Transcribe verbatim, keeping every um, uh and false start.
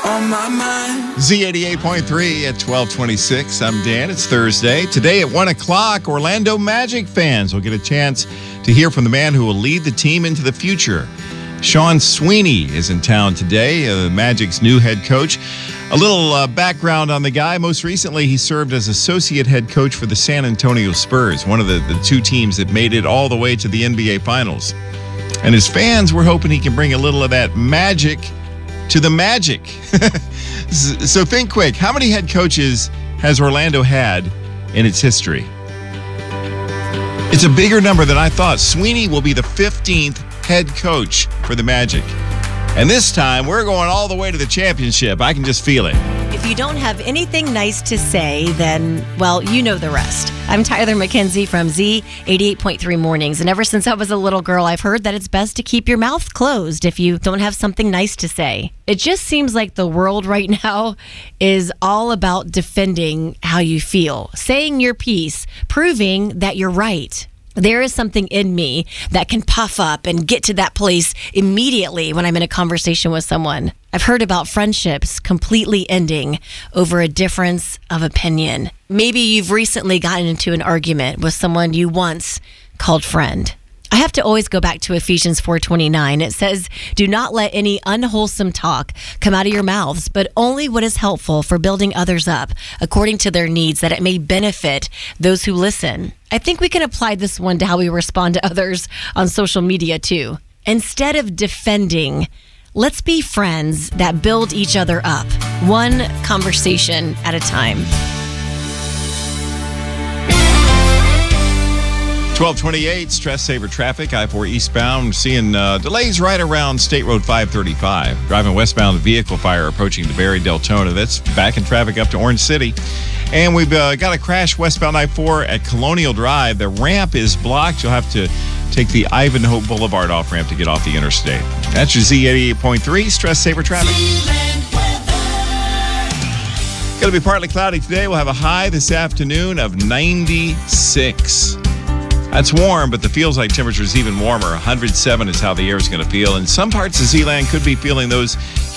on my mind. Z eighty-eight point three at twelve twenty-six. I'm Dan. It's Thursday. Today at one o'clock, Orlando Magic fans will get a chance to hear from the man who will lead the team into the future. Sean Sweeney is in town today, uh, the Magic's new head coach. A little uh, background on the guy. Most recently, he served as associate head coach for the San Antonio Spurs, one of the, the two teams that made it all the way to the N B A Finals. And his fans were hoping he can bring a little of that magic to the Magic. So think quick. How many head coaches has Orlando had in its history? It's a bigger number than I thought. Sweeney will be the fifteenth head coach for the Magic. And this time, we're going all the way to the championship. I can just feel it. If you don't have anything nice to say, then, well, you know the rest. I'm Tyler McKenzie from Z eighty-eight point three Mornings. And ever since I was a little girl, I've heard that it's best to keep your mouth closed if you don't have something nice to say. It just seems like the world right now is all about defending how you feel, saying your piece, proving that you're right. There is something in me that can puff up and get to that place immediately when I'm in a conversation with someone. I've heard about friendships completely ending over a difference of opinion. Maybe you've recently gotten into an argument with someone you once called friend. I have to always go back to Ephesians four twenty-nine. It says, "Do not let any unwholesome talk come out of your mouths, but only what is helpful for building others up according to their needs, that it may benefit those who listen." I think we can apply this one to how we respond to others on social media too. Instead of defending, let's be friends that build each other up, one conversation at a time. twelve twenty-eight, stress saver traffic, I four eastbound, seeing uh, delays right around State Road five thirty-five. Driving westbound, vehicle fire approaching the Barry Deltona. That's back in traffic up to Orange City. And we've uh, got a crash westbound I four at Colonial Drive. The ramp is blocked. You'll have to take the Ivanhoe Boulevard off ramp to get off the interstate. That's your Z eighty-eight point three stress saver traffic. Going to be partly cloudy today. We'll have a high this afternoon of ninety-six. That's warm, but the feels like temperature is even warmer. one hundred seven is how the air is going to feel. And some parts of Z-Land could be feeling those